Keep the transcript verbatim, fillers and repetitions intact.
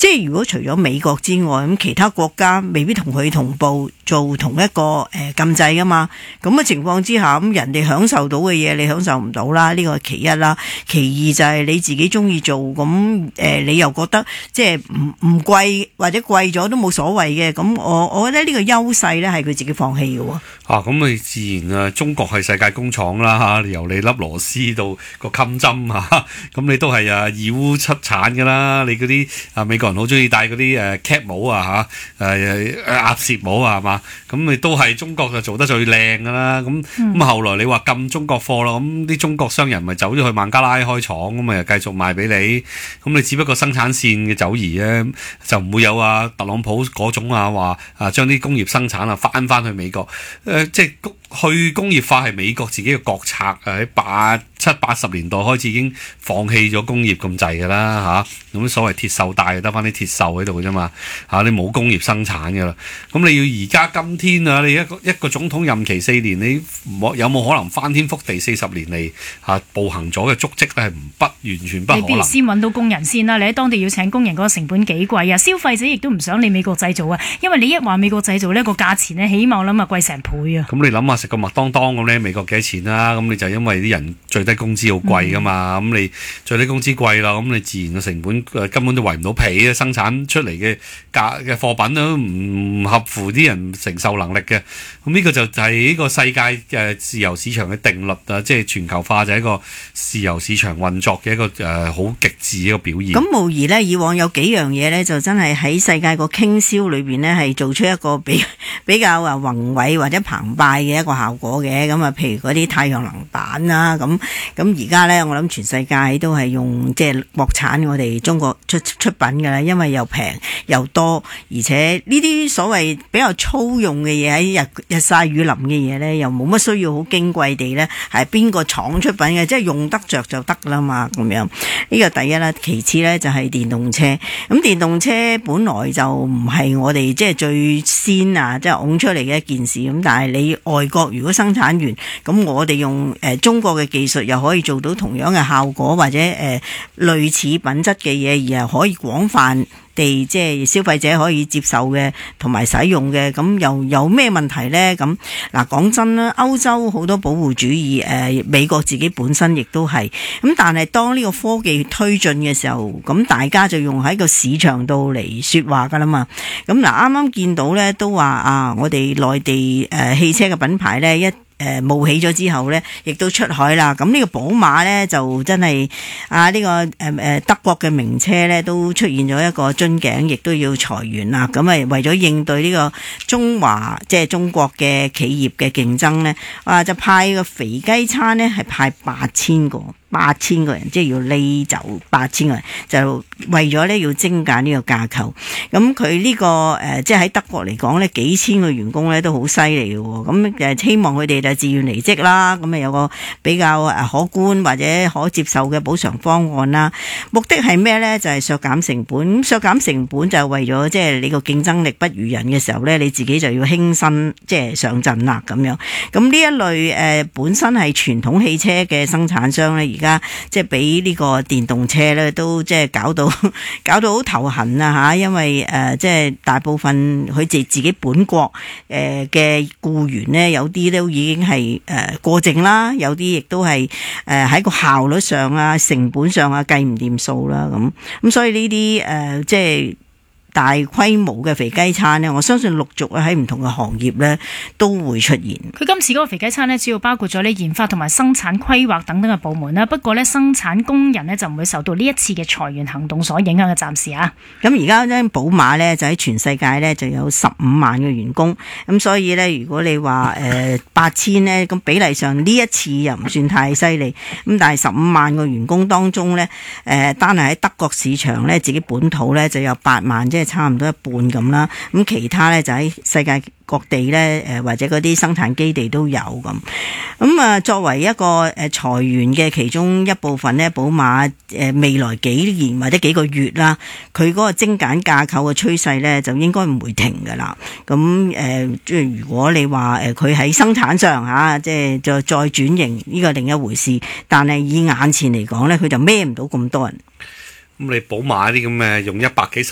即係如果除咗美國之外，咁其他國家未必同佢同步做同一個誒、呃、禁制噶嘛。咁嘅情況之下，咁人哋享受到嘅嘢你享受唔到啦，呢個係其一啦。其二就係你自己中意做，咁誒、呃、你又覺得即係唔唔貴或者貴咗都冇所謂嘅。咁我我覺得呢個優勢咧係佢自己放棄嘅喎。 啊，咁你自然啊，中國係世界工廠啦嚇，由你粒螺絲到個襟針嚇，咁你都係啊義烏出產㗎啦。你嗰啲啊美國人好中意戴嗰啲誒 cap 帽啊嚇，誒鴨舌帽啊係嘛，咁你都係中國就做得最靚㗎啦。咁咁、嗯、後來你話禁中國貨啦，咁啲中國商人咪走咗去孟加拉開廠，咁咪又繼續賣俾你。咁你只不過生產線嘅走移咧，就唔會有啊特朗普嗰種啊話啊將啲工業生產啊翻翻去美國。誒，即係去工業化係美國自己嘅國策，喺八七八十年代開始已經放棄咗工業咁滯㗎啦嚇，咁、啊、所謂鐵鏽帶得翻啲鐵鏽喺度嘅啫嘛嚇，你冇工業生產㗎啦，咁你要而家今天啊，你一個一個總統任期四年，你有冇可能翻天覆地四十年嚟嚇、啊、步行咗嘅足跡咧？係唔不完全不可能。 你不如先揾到工人先啦，你喺當地要請工人嗰個成本幾貴啊？消費者亦都唔想你美國製造啊，因為你一話美國製造呢個價錢呢，起碼我諗啊貴成倍啊。 咁你諗下食個麥當當咁咧，美國幾多錢啦？咁你就因為啲人最低工資好貴噶嘛，咁、嗯、你最低工資貴啦，咁你自然嘅成本誒根本都圍唔到皮啊！生產出嚟嘅價嘅貨品都唔合乎啲人承受能力嘅。咁呢個就係呢個世界嘅自由市場嘅定律啊！即係全球化就係一個自由市場運作嘅一個誒好極致嘅一個表現。 咁無疑呢，以往有幾樣嘢呢，就真係喺世界個傾銷裏邊呢，係做出一個比比較啊宏偉或者澎湃嘅一個效果嘅。咁啊，譬如嗰啲太陽能板啦，咁咁而家呢，我諗全世界都係用即係國產我哋中國出出品㗎啦，因為又平又多，而且呢啲所謂比較粗用嘅嘢喺日日曬雨淋嘅嘢呢，又冇乜需要好矜貴地呢，係邊個廠出品嘅，即係用得着就得啦嘛，咁樣呢個第一啦。其次呢，就係電動車，咁電動車本來就唔係我哋即係最先啊，即係拱出嚟嘅一件事，咁但係你外國如果生產完，咁我哋用誒、呃、中國嘅技術又可以做到同樣嘅效果，或者誒、呃、類似品質嘅嘢，而係可以廣泛地即係消費者可以接受嘅同埋使用嘅，咁又有咩問題呢？咁嗱，講真啦，歐洲好多保護主義，誒、呃、美國自己本身亦都係，咁但係當呢個科技推進嘅時候，咁大家就用喺個市場度嚟說話噶啦嘛。咁嗱，啱啱見到呢都話啊，我哋內地誒、呃、汽車嘅品牌呢一誒冒起咗之後呢，亦都出海啦。咁呢個寶馬呢，就真係啊，呢、這個誒誒、呃、德國嘅名車呢，都出現咗一個樽頸，亦都要裁員啦。咁啊，為咗應對呢個中華即係中國嘅企業嘅競爭呢，啊就派個肥雞餐呢，係派八千個。八千個人，即係要匿走八千個人，就為咗咧要精簡呢個架構。咁佢呢個誒、呃，即係喺德國嚟講咧，幾千個員工咧都好犀利嘅。咁誒，希望佢哋就自願離職啦。咁啊，有個比較誒可觀或者可接受嘅補償方案啦。目的係咩咧？就係、是、削減成本。削減成本就係為咗即係你個競爭力不如人嘅時候咧，你自己就要輕身即係上陣啦咁樣。咁呢一類誒、呃、本身係傳統汽車嘅生產商咧，而家即係俾呢個電動車咧，都即係搞到搞到好頭痕啊吓！因為誒、呃、即係大部分佢哋自己本國誒嘅僱員咧，有啲都已經係誒、呃、過剩啦，有啲亦都係誒喺個效率上啊、成本上啊計唔掂數啦咁。咁所以呢啲誒即係大規模嘅肥雞餐呢，我相信陸續喺唔同嘅行業呢都會出現。 佢今次嗰個肥雞餐呢，主要包括咗呢研發同埋生產規劃等等嘅部門啦。不過呢，生產工人呢就唔會受到呢一次嘅裁員行動所影響嘅，暫時啊。 咁而家呢，寶馬呢就喺全世界呢就有十五萬嘅員工，咁所以呢，如果你話誒八千呢，咁比例上呢一次又唔算太犀利。咁但係十五萬個員工當中呢，誒、呃、單係喺德國市場呢，自己本土呢就有八萬，即係差唔多一半咁啦，咁其他咧就喺世界各地咧，誒或者嗰啲生產基地都有咁。咁啊，作為一個誒裁員嘅其中一部分咧，寶馬誒未來幾年或者幾個月啦，佢嗰個精簡架構嘅趨勢咧，就應該唔會停噶啦。咁誒，即係如果你話誒佢喺生產上嚇，即係再再轉型，呢個另一回事。但係以眼前嚟講咧，佢就孭唔到咁多人。 咁你寶馬啲咁嘅用一百幾十